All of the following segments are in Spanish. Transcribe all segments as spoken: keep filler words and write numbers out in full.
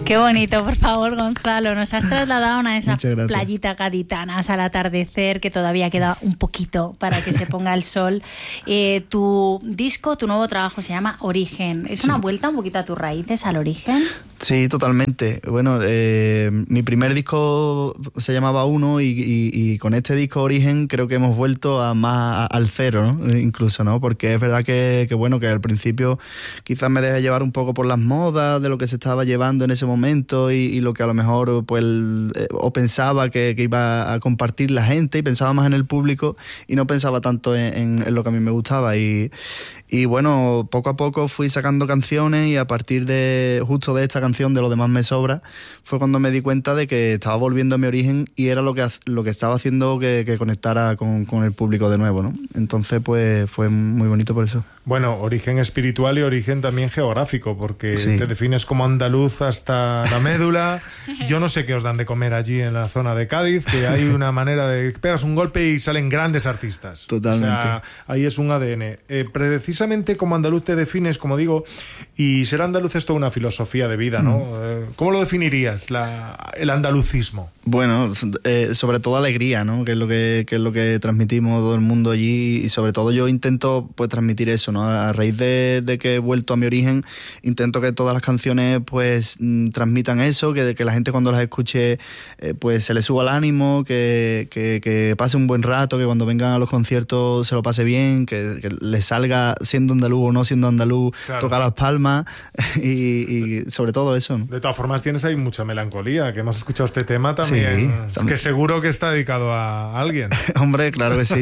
Qué bonito, por favor, Gonzalo. Nos has trasladado a una de esas playitas gaditanas al atardecer, que todavía queda un poquito para que se ponga el sol. Eh, tu disco, tu nuevo trabajo se llama Origen. ¿Es sí. una vuelta un poquito a tus raíces, al origen? Sí, totalmente. Bueno, eh, mi primer disco se llamaba Uno y, y, y con este disco Origen creo que hemos vuelto a más a, al cero, ¿no? Incluso, ¿no? Porque es verdad que, que, bueno, que al principio quizás me dejé llevar un poco por las modas de lo que se estaba llevando en ese momento momento y, y lo que a lo mejor pues eh, o pensaba que, que iba a compartir la gente y pensaba más en el público y no pensaba tanto en, en, en lo que a mí me gustaba y, y bueno, poco a poco fui sacando canciones y a partir de justo de esta canción de Lo demás me sobra fue cuando me di cuenta de que estaba volviendo a mi origen y era lo que, lo que estaba haciendo que, que conectara con, con el público de nuevo, ¿no? Entonces pues fue muy bonito por eso. Bueno, origen espiritual y origen también geográfico, porque sí. te defines como andaluz hasta la médula. Yo no sé qué os dan de comer allí en la zona de Cádiz, que hay una manera de... pegas un golpe y salen grandes artistas. Totalmente. O sea, ahí es un A D N. Eh, precisamente como andaluz te defines, como digo, y ser andaluz es toda una filosofía de vida, ¿no? Mm. Eh, ¿Cómo lo definirías, la, el andalucismo? Bueno, eh, sobre todo alegría, ¿no? Que es lo que, que es lo que transmitimos todo el mundo allí y sobre todo yo intento pues transmitir eso, ¿no? A raíz de, de que he vuelto a mi origen, intento que todas las canciones pues transmitan eso, que, que la gente cuando las escuche eh, pues se le suba el ánimo, que, que, que pase un buen rato, que cuando vengan a los conciertos se lo pase bien, que, que les salga siendo andaluz o no siendo andaluz, claro. tocar las palmas y, y sobre todo eso, ¿no? De todas formas tienes ahí mucha melancolía, que hemos escuchado este tema también, sí, que seguro que está dedicado a alguien. Hombre, claro que sí.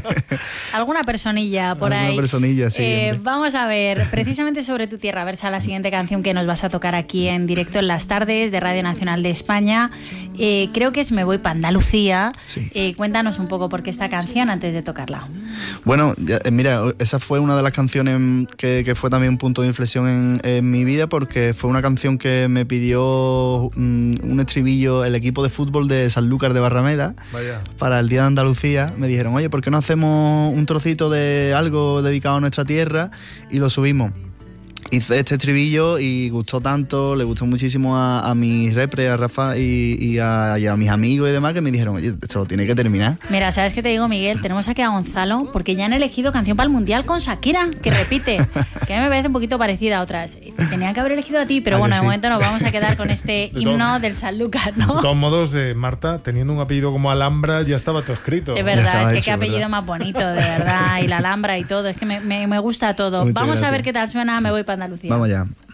Alguna personilla por Alguna ahí. Alguna personilla, sí. Eh, vamos a ver, precisamente sobre tu tierra, versa la siguiente canción que nos vas a tocar aquí en directo en las tardes de Radio Nacional de España. Eh, creo que es Me voy pa' Andalucía. Sí. Eh, cuéntanos un poco por qué esta canción antes de tocarla. Bueno, ya, mira, esa fue una de las canciones que, que fue también un punto de inflexión en, en mi vida, porque fue una canción que me pidió um, un estribillo el equipo de fútbol de Sanlúcar de Barrameda. Vaya. Para el Día de Andalucía. Me dijeron, oye, ¿por qué no hacemos un trocito de algo dedicado a nuestra tierra? Y lo subimos. Hice este estribillo y gustó tanto, le gustó muchísimo a, a mis repre, a Rafa y, y, a, y a mis amigos y demás, que me dijeron, oye, esto lo tiene que terminar. Mira, ¿sabes qué te digo, Miguel? Tenemos aquí a Gonzalo, porque ya han elegido canción para el Mundial con Shakira, que repite, que a mí me parece un poquito parecida a otras. Tenían que haber elegido a ti, pero bueno, de sí? momento nos vamos a quedar con este de himno todo, del Sanlúcar, ¿no? De todos modos, eh, Marta, teniendo un apellido como Alhambra, ya estaba todo escrito. Es verdad, es que hecho, qué apellido ¿verdad? más bonito, de verdad, y la Alhambra y todo, es que me, me, me gusta todo. Muchas vamos gracias. a ver qué tal suena Me voy pa' Andalucía. Vamos ya.